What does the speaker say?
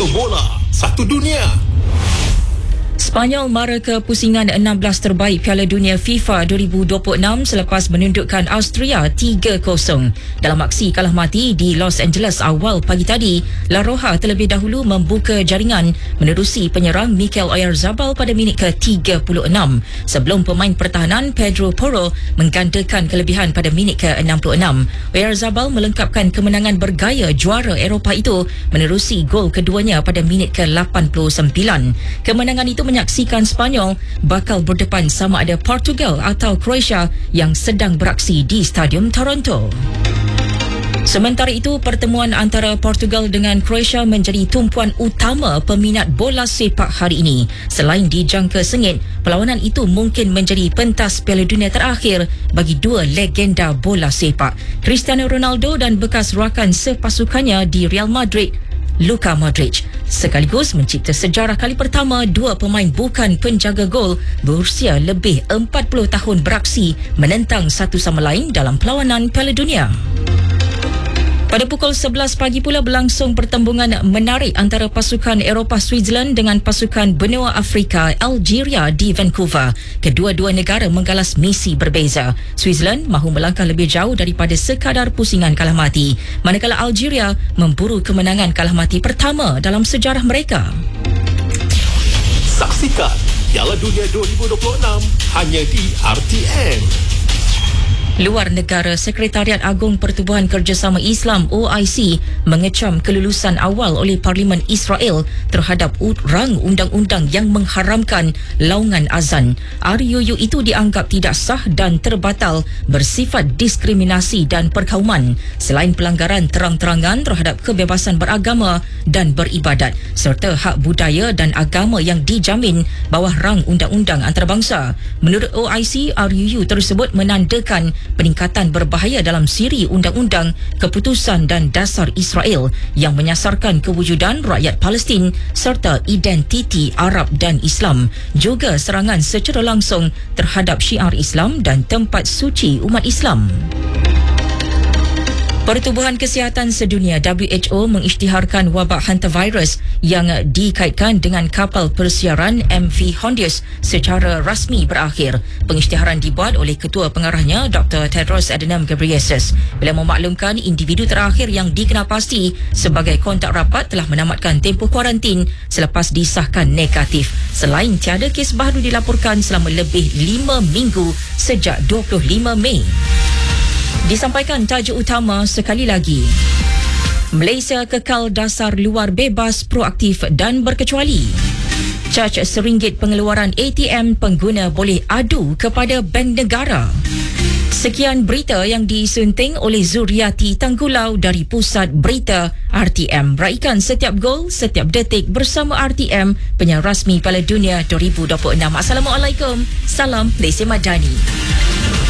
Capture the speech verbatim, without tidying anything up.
Satu bola, satu dunia. Spanyol mara ke pusingan enam belas terbaik Piala Dunia FIFA dua ribu dua puluh enam selepas menundukkan Austria tiga kosong. Dalam aksi kalah mati di Los Angeles awal pagi tadi, La Roja terlebih dahulu membuka jaringan menerusi penyerang Mikel Oyarzabal pada minit ke tiga puluh enam sebelum pemain pertahanan Pedro Porro menggandakan kelebihan pada minit ke enam puluh enam. Oyarzabal melengkapkan kemenangan bergaya juara Eropah itu menerusi gol keduanya pada minit ke lapan puluh sembilan. Kemenangan itu menyaksikan Spanyol bakal berdepan sama ada Portugal atau Croatia yang sedang beraksi di Stadium Toronto. Sementara itu, pertemuan antara Portugal dengan Croatia menjadi tumpuan utama peminat bola sepak hari ini. Selain dijangka sengit, perlawanan itu mungkin menjadi pentas Piala Dunia terakhir bagi dua legenda bola sepak, Cristiano Ronaldo dan bekas rakan sepasukannya di Real Madrid, Luka Modric, sekaligus mencipta sejarah kali pertama dua pemain bukan penjaga gol berusia lebih empat puluh tahun beraksi menentang satu sama lain dalam perlawanan Piala Dunia. Pada pukul sebelas pagi pula berlangsung pertembungan menarik antara pasukan Eropah Switzerland dengan pasukan benua Afrika Algeria di Vancouver. Kedua-dua negara menggalas misi berbeza. Switzerland mahu melangkah lebih jauh daripada sekadar pusingan kalah mati, manakala Algeria memburu kemenangan kalah mati pertama dalam sejarah mereka. Saksikan Piala Dunia dua ribu dua puluh enam hanya di R T N. Luar negara, Sekretariat Agung Pertubuhan Kerjasama Islam O I C mengecam kelulusan awal oleh Parlimen Israel terhadap rang undang-undang yang mengharamkan laungan azan. R U U itu dianggap tidak sah dan terbatal, bersifat diskriminasi dan perkauman, selain pelanggaran terang-terangan terhadap kebebasan beragama dan beribadat serta hak budaya dan agama yang dijamin bawah rang undang-undang antarabangsa. Menurut O I C, R U U tersebut menandakan peningkatan berbahaya dalam siri undang-undang, keputusan dan dasar Israel yang menyasarkan kewujudan rakyat Palestin serta identiti Arab dan Islam, juga serangan secara langsung terhadap syiar Islam dan tempat suci umat Islam. Pertubuhan Kesihatan Sedunia W H O mengisytiharkan wabak hantavirus yang dikaitkan dengan kapal persiaran M V Hondius secara rasmi berakhir. Pengisytiharan dibuat oleh Ketua Pengarahnya Doktor Tedros Adhanom Ghebreyesus bila memaklumkan individu terakhir yang dikenal pasti sebagai kontak rapat telah menamatkan tempoh kuarantin selepas disahkan negatif. Selain tiada kes baru dilaporkan selama lebih lima minggu sejak dua puluh lima Mei. Disampaikan tajuk utama sekali lagi. Malaysia kekal dasar luar bebas, proaktif dan berkecuali. Caj seringgit pengeluaran A T M, pengguna boleh adu kepada bank negara. Sekian berita yang disunting oleh Zuriati Tanggulau dari Pusat Berita R T M. Raikan setiap gol, setiap detik bersama R T M, penyiar rasmi Piala Dunia dua ribu dua puluh enam. Assalamualaikum. Salam Malaysia Madani.